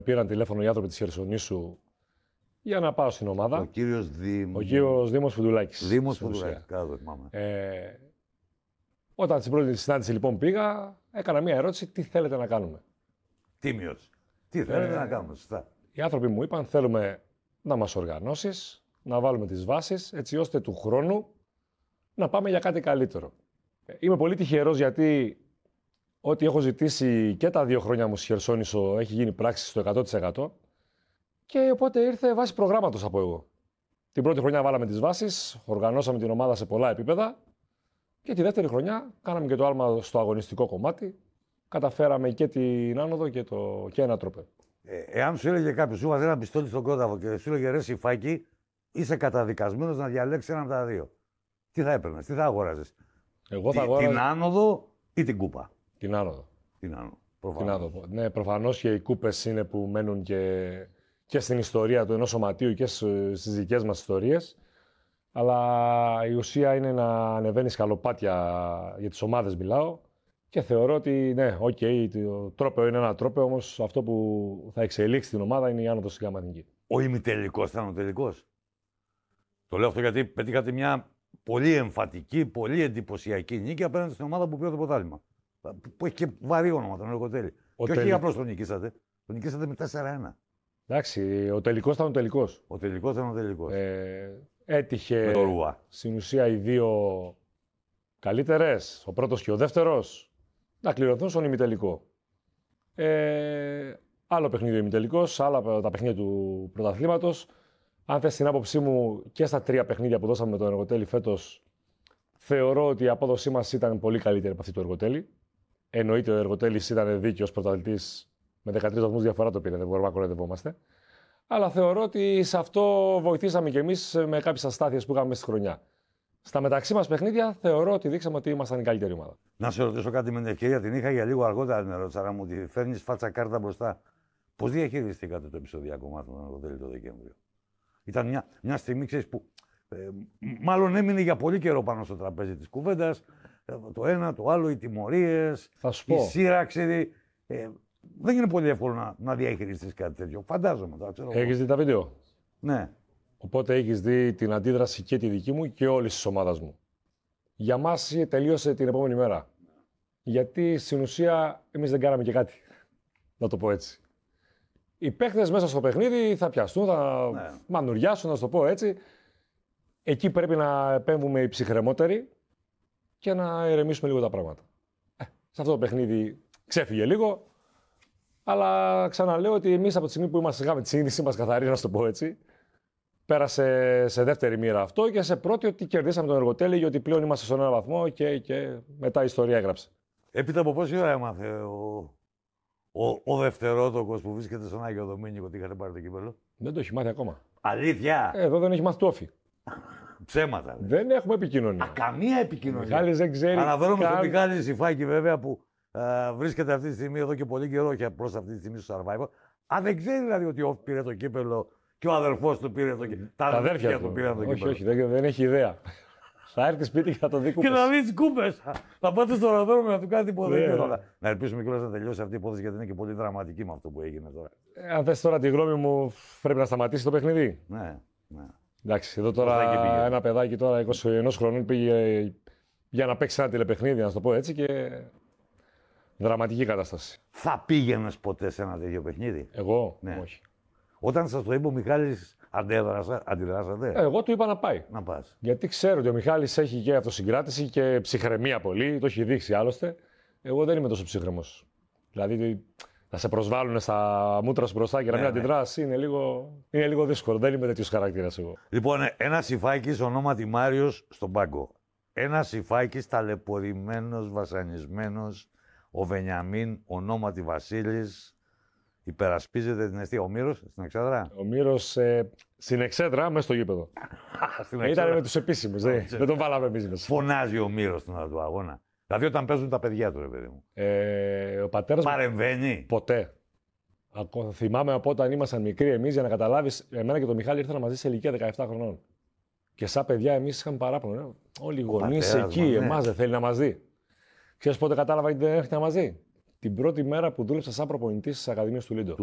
Πήραν τηλέφωνο οι άνθρωποι της Χερσονήσου για να πάω στην ομάδα. Ο κύριος Δήμος Φουντουλάκης. Δήμος Φουντουλάκης, καλά το θυμάμαι. Όταν στην πρώτη συνάντηση λοιπόν πήγα, έκανα μία ερώτηση: τι θέλετε να κάνουμε. Τίμιος. Τι θέλετε να κάνουμε, σωστά. Οι άνθρωποι μου είπαν: θέλουμε να μας οργανώσεις, να βάλουμε τις βάσεις, έτσι ώστε του χρόνου να πάμε για κάτι καλύτερο. Είμαι πολύ τυχερός γιατί ό,τι έχω ζητήσει και τα 2 χρόνια μου στη Χερσόνησο έχει γίνει πράξη στο 100%. Και οπότε ήρθε βάση προγράμματος από εγώ. Την πρώτη χρονιά βάλαμε τις βάσεις, οργανώσαμε την ομάδα σε πολλά επίπεδα και τη δεύτερη χρονιά κάναμε και το άλμα στο αγωνιστικό κομμάτι. Καταφέραμε και την άνοδο και ένα τρόπαιο. Εάν σου έλεγε κάποιος, σου βάζει ένα πιστόλι στον κόταβο και σου έλεγε ρε Σιφάκη, είσαι καταδικασμένος να διαλέξεις ένα από τα δύο. Τι θα έπαιρνες, τι θα αγόραζες. Εγώ θα αγόραζα... Την άνοδο ή την κούπα. Την άνοδο. Την άνοδο. Προφανώς. Ναι, προφανώς και οι κούπες είναι που μένουν και στην ιστορία του ενός σωματείου και στις δικές μας ιστορίες. Αλλά η ουσία είναι να ανεβαίνει σκαλοπάτια, για τις ομάδες μιλάω. Και θεωρώ ότι ναι, το τρόπαιο είναι ένα τρόπαιο, όμως αυτό που θα εξελίξει την ομάδα είναι η άνοδος στην ΓΑΜΑ Εθνική. Ο ημιτελικός ήταν ο τελικός. Το λέω αυτό γιατί πετύχατε μια πολύ εμφατική, πολύ εντυπωσιακή νίκη απέναντι στην ομάδα που πήρε το πρωτάθλημα. Που έχει και βαρύ όνομα, τον Εργοτέλη. Και όχι απλώς τον νικήσατε. Τον νικήσατε με 4-1. Εντάξει, ο τελικός ήταν ο τελικός. Ο τελικός ήταν ο τελικός. Έτυχε στην ουσία οι δύο καλύτερες, ο πρώτος και ο δεύτερος, να κληρωθούν στον ημιτελικό. Άλλο παιχνίδι ο ημιτελικός, άλλα τα παιχνίδια του πρωταθλήματος. Αν θες την άποψή μου και στα 3 παιχνίδια που δώσαμε με τον Εργοτέλη φέτος, θεωρώ ότι η απόδοσή μας ήταν πολύ καλύτερη από αυτή του Εργοτέλη. Εννοείται ο Εργοτέλης ήταν δίκαιος πρωταθλητής με 13 βαθμούς διαφορά το πήρε, δεν μπορούμε να κοροϊδευόμαστε. Αλλά θεωρώ ότι σε αυτό βοηθήσαμε κι εμείς με κάποιες αστάθειες που είχαμε μέσα στη χρονιά. Στα μεταξύ μας παιχνίδια θεωρώ ότι δείξαμε ότι ήμασταν η καλύτερη ομάδα. Να σε ρωτήσω κάτι με την ευκαιρία, την είχα για λίγο αργότερα την ερώτηση, αλλά μου τη φέρνεις φάτσα κάρτα μπροστά. Πώς διαχειριστήκατε το επεισοδιακό μάθημα του Εργοτέλη το Δεκέμβριο. Ήταν μια στιγμή, ξέρεις, που μάλλον έμεινε για πολύ καιρό πάνω στο τραπέζι της κουβέντας. Το ένα, το άλλο, οι τιμωρίες, η σύραξη. Δεν είναι πολύ εύκολο να διαχειριστείς κάτι τέτοιο. Φαντάζομαι τώρα. Έχεις δει τα βίντεο. Ναι. Οπότε έχεις δει την αντίδραση και τη δική μου και όλης της ομάδας μου. Για μας τελείωσε την επόμενη μέρα. Γιατί στην ουσία εμείς δεν κάναμε και κάτι. Να το πω έτσι. Οι παίχτες μέσα στο παιχνίδι θα πιαστούν, θα μανουριάσουν, να το πω έτσι. Εκεί πρέπει να επέμβουμε οι ψυχρεμότεροι και να ηρεμήσουμε λίγο τα πράγματα. Σε αυτό το παιχνίδι ξέφυγε λίγο. Αλλά ξαναλέω ότι εμείς από τη στιγμή που είχαμε τη συνείδησή μας καθαρή, να το πω έτσι, πέρασε σε δεύτερη μοίρα αυτό και σε πρώτη ότι κερδίσαμε τον Εργοτέλη γιατί πλέον είμαστε στον ένα βαθμό και μετά η ιστορία έγραψε. Έπειτα από πόση ώρα έμαθε ο δευτερότοκος που βρίσκεται στον Άγιο Δομήνικο ότι είχατε πάρει το κύπελλο. Δεν το έχει μάθει ακόμα. Αλήθεια! Εδώ δεν έχει μάθει το όφι. Ψέματα. Δεν έχουμε επικοινωνία. Καμία επικοινωνία. Μιχάλης δεν ξέρει. Αναφέρομαι στον Μιχάλη Σιφάκη βέβαια που βρίσκεται αυτή τη στιγμή εδώ και πολύ καιρό και απλώς αυτή τη στιγμή στο Survivor. Αν δεν ξέρει δηλαδή ότι ο πήρε το κύπελλο και ο αδερφός του πήρε το κύπελλο. Τα αδέρφια του πήραν το κύπελλο. Όχι, δεν έχει ιδέα. Θα έρθει σπίτι και θα το δει κούπες. Και να δει κούπες. Θα πάτε στο αεροδρόμιο να του κάνει τίποτα. Να ελπίσουμε κιόλας να τελειώσει αυτή η υπόθεση γιατί είναι και πολύ δραματική με αυτό που έγινε τώρα. Αν θες τώρα τη γνώμη μου, πρέπει να σταματήσει το παιχνίδι. Ναι. Εντάξει, εδώ τώρα ένα παιδάκι τώρα 21 χρονών πήγε για να παίξει ένα τηλεπαιχνίδι, να σου το πω έτσι, και δραματική κατάσταση. Θα πήγαινες ποτέ σε ένα τέτοιο παιχνίδι? Εγώ, ναι. Όχι. Όταν σας το είπε ο Μιχάλης, αντιδράσατε? Εγώ του είπα να πάει. Να πας. Γιατί ξέρω ότι ο Μιχάλης έχει και αυτοσυγκράτηση και ψυχραιμία πολύ, το έχει δείξει άλλωστε. Εγώ δεν είμαι τόσο ψύχρεμος. Δηλαδή να σε προσβάλλουν στα μούτρα σου μπροστά και να μην αντιδράσει είναι λίγο δύσκολο. Δεν είμαι τέτοιος χαρακτήρας εγώ. Λοιπόν, ένα Σιφάκης ονόματι Μάριος στον πάγκο. Ένα Σιφάκης ταλαιπωρημένος, βασανισμένος. Ο Βενιαμίν ονόματι Βασίλης. Υπερασπίζεται την αιστεία. Ο Μύρος στην Εξέδρα. Ο Μύρος στην Εξέδρα, μέσα στο γήπεδο. Ήταν με τους επίσημους. Δεν τον βάλαμε εμείς μέσα. Φωνάζει ο Μύρος στην ώρα του αγώνα. Δηλαδή όταν παίζουν τα παιδιά του, ρε παιδί μου. Ο πατέρας παρεμβαίνει. Ποτέ. Θυμάμαι από όταν ήμασταν μικροί εμείς, για να καταλάβεις, εμένα και τον Μιχάλη ήρθαν μαζί σε ηλικία 17 χρονών. Και σαν παιδιά εμείς είχαμε παράπονο. Όλοι οι γονείς εκεί, εμάς δεν θέλει να μας δει. Ξέρεις πότε κατάλαβα ότι δεν έρχεται να μας δει? Την πρώτη μέρα που δούλεψα σαν προπονητής στις Ακαδημίες του Λίντο.